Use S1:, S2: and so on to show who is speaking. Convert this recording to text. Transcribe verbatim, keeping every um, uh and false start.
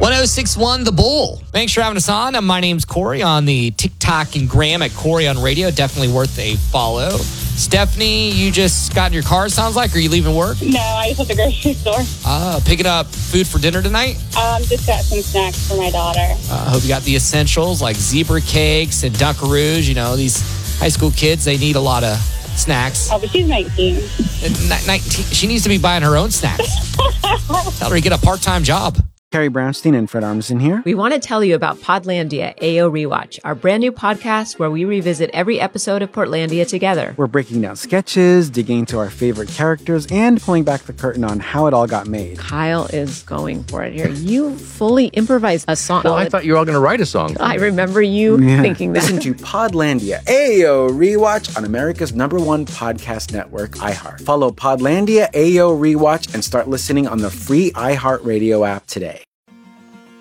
S1: one oh six one The Bull. Thanks for having us on. My name's Corey on the TikTok and Gram at Corey on Radio. Definitely worth a follow. Stephanie, you just got in your car, it sounds like. Are you leaving work?
S2: No, I just at the grocery store.
S1: Uh, picking up food for dinner tonight?
S2: Um, just got some snacks for my daughter.
S1: I uh, hope you got the essentials like zebra cakes and Dunkaroos. You know, these high school kids, they need a lot of snacks.
S2: Oh, but she's nineteen.
S1: nineteen She needs to be buying her own snacks. Tell her to get a part-time job.
S3: Carrie Brownstein and Fred Armisen here.
S4: We want to tell you about Podlandia A O Rewatch, our brand new podcast where we revisit every episode of Portlandia together.
S3: We're breaking down sketches, digging into our favorite characters, and pulling back the curtain on how it all got made.
S4: Kyle is going for it here. You fully improvised a song.
S5: Well, I thought you were all going to write a song.
S4: I remember you
S3: yeah.
S4: thinking that.
S3: Listen to Podlandia A O Rewatch on America's number one podcast network, iHeart. Follow Podlandia A O Rewatch and start listening on the free iHeartRadio app today.